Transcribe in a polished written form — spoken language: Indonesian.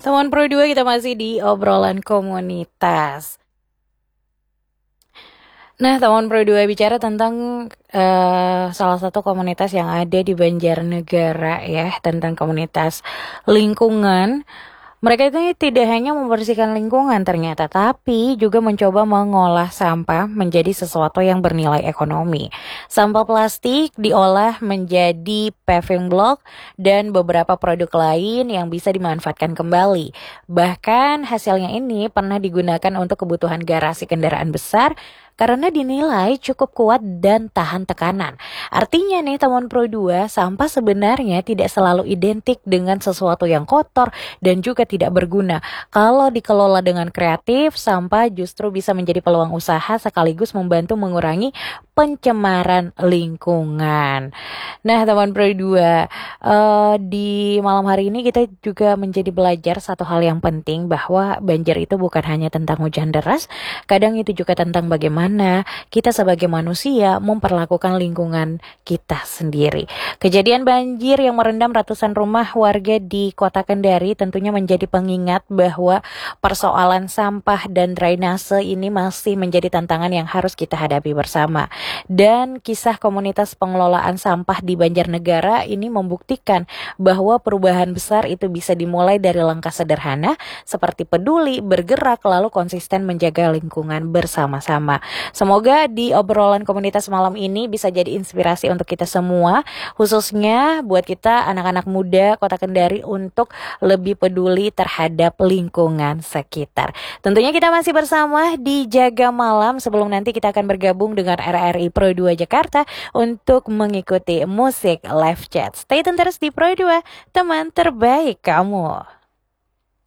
Teman Pro 2 kita masih di obrolan komunitas. Nah, teman Pro 2 bicara tentang salah satu komunitas yang ada di Banjarnegara ya, tentang komunitas lingkungan. Mereka itu tidak hanya membersihkan lingkungan ternyata, tapi juga mencoba mengolah sampah menjadi sesuatu yang bernilai ekonomi. Sampah plastik diolah menjadi paving block dan beberapa produk lain yang bisa dimanfaatkan kembali. Bahkan hasilnya ini pernah digunakan untuk kebutuhan garasi kendaraan besar karena dinilai cukup kuat dan tahan tekanan. Artinya nih teman Pro 2, sampah sebenarnya tidak selalu identik dengan sesuatu yang kotor dan juga tidak berguna. Kalau dikelola dengan kreatif, sampah justru bisa menjadi peluang usaha sekaligus membantu mengurangi pencemaran lingkungan. Nah, teman Pro 2, di malam hari ini kita juga menjadi belajar satu hal yang penting, bahwa banjir itu bukan hanya tentang hujan deras, kadang itu juga tentang bagaimana kita sebagai manusia memperlakukan lingkungan kita sendiri. Kejadian banjir yang merendam ratusan rumah warga di Kota Kendari tentunya menjadi pengingat bahwa persoalan sampah dan drainase ini masih menjadi tantangan yang harus kita hadapi bersama. Dan kisah komunitas pengelolaan sampah di Banjarnegara ini membuktikan bahwa perubahan besar itu bisa dimulai dari langkah sederhana seperti peduli, bergerak, lalu konsisten menjaga lingkungan bersama-sama. Semoga di obrolan komunitas malam ini bisa jadi inspirasi untuk kita semua, khususnya buat kita anak-anak muda Kota Kendari untuk lebih peduli terhadap lingkungan sekitar. Tentunya kita masih bersama di Jaga Malam, sebelum nanti kita akan bergabung dengan RRI Pro 2 Jakarta untuk mengikuti musik live chat. Stay tune terus di Pro 2, teman terbaik kamu.